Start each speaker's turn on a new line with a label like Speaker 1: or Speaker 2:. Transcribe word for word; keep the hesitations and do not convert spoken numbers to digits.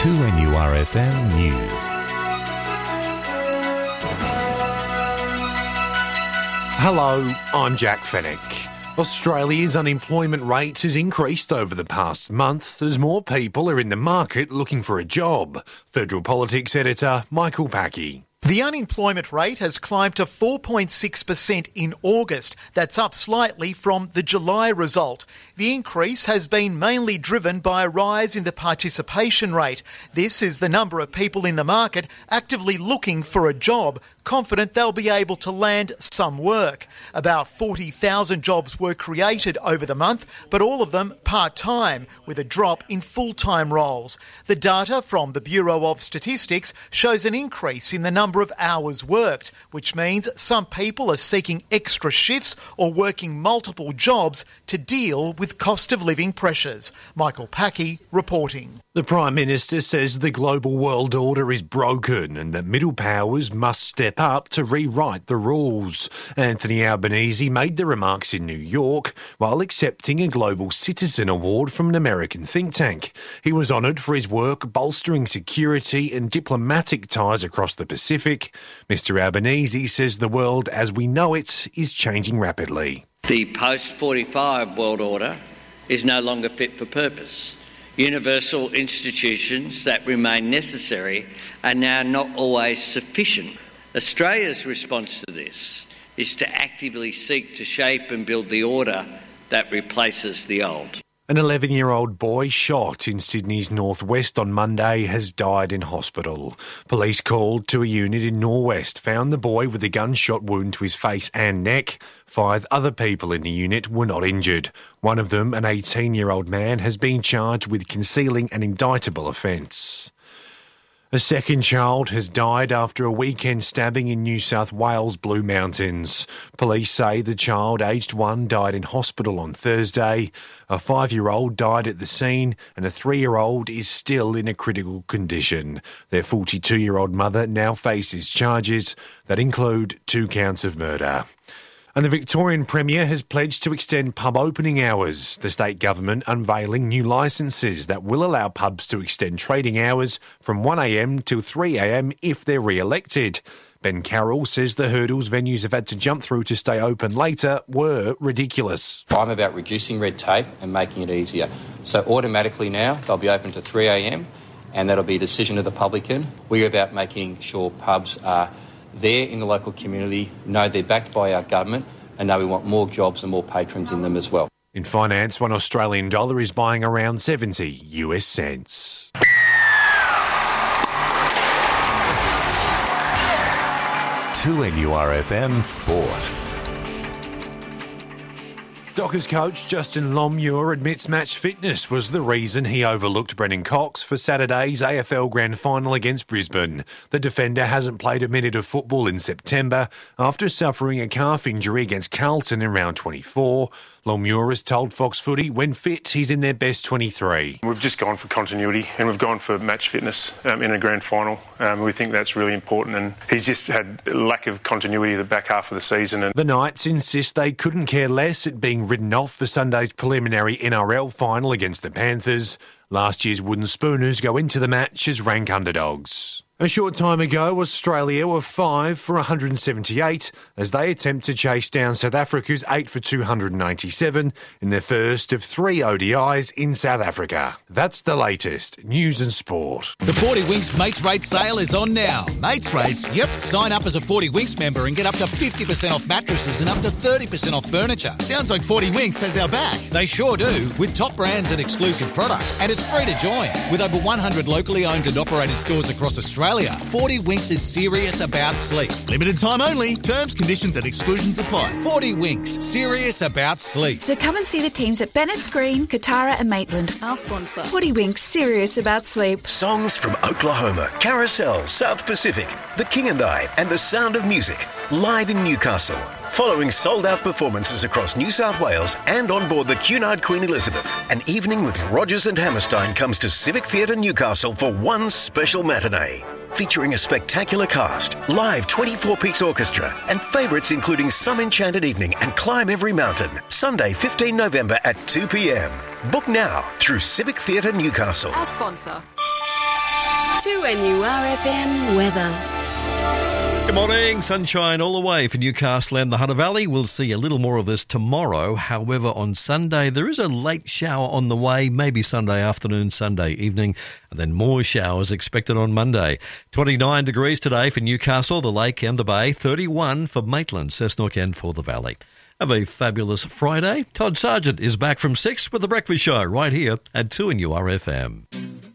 Speaker 1: two N U R F M News.
Speaker 2: Hello, I'm Jack Fennick. Australia's unemployment rate has increased over the past month as more people are in the market looking for a job. Federal Politics editor Michael Packey.
Speaker 3: The unemployment rate has climbed to four point six percent in August. That's up slightly from the July result. The increase has been mainly driven by a rise in the participation rate. This is the number of people in the market actively looking for a job, confident they'll be able to land some work. About forty thousand jobs were created over the month, but all of them part-time, with a drop in full-time roles. The data from the Bureau of Statistics shows an increase in the number of hours worked, which means some people are seeking extra shifts or working multiple jobs to deal with cost of living pressures. Michael Packey reporting.
Speaker 2: The Prime Minister says the global world order is broken and that middle powers must step up to rewrite the rules. Anthony Albanese made the remarks in New York while accepting a Global Citizen Award from an American think tank. He was honoured for his work bolstering security and diplomatic ties across the Pacific. Mister Albanese says the world as we know it is changing rapidly.
Speaker 4: The post forty-five world order is no longer fit for purpose. Universal institutions that remain necessary are now not always sufficient. Australia's response to this is to actively seek to shape and build the order that replaces the old.
Speaker 2: An eleven-year-old boy shot in Sydney's northwest on Monday has died in hospital. Police called to a unit in Norwest found the boy with a gunshot wound to his face and neck. Five other people in the unit were not injured. One of them, an eighteen-year-old man, has been charged with concealing an indictable offence. A second child has died after a weekend stabbing in New South Wales' Blue Mountains. Police say the child, aged one, died in hospital on Thursday. A five-year-old died at the scene and a three-year-old is still in a critical condition. Their forty-two-year-old mother now faces charges that include two counts of murder. And the Victorian Premier has pledged to extend pub opening hours. The state government unveiling new licences that will allow pubs to extend trading hours from one a m till three a m if they're re-elected. Ben Carroll says the hurdles venues have had to jump through to stay open later were ridiculous.
Speaker 5: I'm about reducing red tape and making it easier. So automatically now they'll be open to three a m and that'll be a decision of the publican. We're about making sure pubs are there in the local community, know they're backed by our government, and know we want more jobs and more patrons in them as well.
Speaker 2: In finance, one Australian dollar is buying around seventy U S cents.
Speaker 1: two N U R F M Sport.
Speaker 2: Dockers coach Justin Longmuir admits match fitness was the reason he overlooked Brennan Cox for Saturday's A F L Grand Final against Brisbane. The defender hasn't played a minute of football in September after suffering a calf injury against Carlton in round twenty-four. Longmuir has told Fox Footy when fit he's in their best twenty-three.
Speaker 6: We've just gone for continuity and we've gone for match fitness um, in a grand final. Um, we think that's really important and he's just had a lack of continuity the back half of the season. And
Speaker 2: the Knights insist they couldn't care less at being ridden off for Sunday's preliminary N R L final against the Panthers. Last year's Wooden Spooners go into the match as rank underdogs. A short time ago, Australia were five for one hundred seventy-eight as they attempt to chase down South Africa's eight for two hundred ninety-seven in their first of three O D Is in South Africa. That's the latest news and sport.
Speaker 7: The forty Winks Mates Rates sale is on now. Mates Rates? Yep. Sign up as a forty Winks member and get up to fifty percent off mattresses and up to thirty percent off furniture.
Speaker 8: Sounds like forty Winks has our back.
Speaker 7: They sure do, with top brands and exclusive products. And it's free to join. With over one hundred locally owned and operated stores across Australia, forty Winks is serious about sleep.
Speaker 8: Limited time only. Terms, conditions and exclusions apply.
Speaker 7: forty Winks, serious about sleep.
Speaker 9: So come and see the teams at Bennett's Green, Katara and Maitland.
Speaker 10: Our sponsor.
Speaker 9: forty Winks, serious about sleep.
Speaker 11: Songs from Oklahoma, Carousel, South Pacific, The King and I, and The Sound of Music, live in Newcastle. Following sold-out performances across New South Wales and on board the Cunard Queen Elizabeth, an evening with Rogers and Hammerstein comes to Civic Theatre Newcastle for one special matinee. Featuring a spectacular cast, live twenty-four piece orchestra, and favourites including Some Enchanted Evening and Climb Every Mountain. Sunday, fifteenth November at two p m. Book now through Civic Theatre Newcastle.
Speaker 10: Our sponsor. two N U R F M weather.
Speaker 12: Good morning. Sunshine all the way for Newcastle and the Hunter Valley. We'll see a little more of this tomorrow. However, on Sunday, there is a late shower on the way, maybe Sunday afternoon, Sunday evening, and then more showers expected on Monday. twenty-nine degrees today for Newcastle, the Lake and the Bay, thirty-one for Maitland, Cessnock and for the Valley. Have a fabulous Friday. Todd Sargent is back from six with The Breakfast Show right here at two N U R F M.